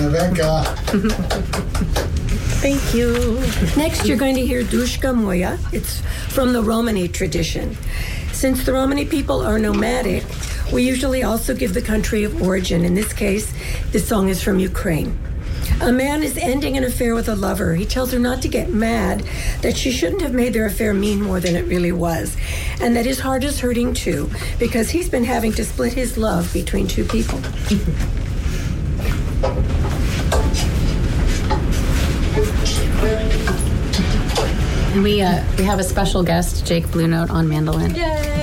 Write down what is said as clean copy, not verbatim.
Nevenka. Thank you. Next, you're going to hear Dushka Moya. It's from the Romani tradition. Since the Romani people are nomadic, we usually also give the country of origin. In this case, this song is from Ukraine. A man is ending an affair with a lover. He tells her not to get mad, that she shouldn't have made their affair mean more than it really was, and that his heart is hurting too, because he's been having to split his love between two people. And we have a special guest, Jake Blue Note, on mandolin. Yay!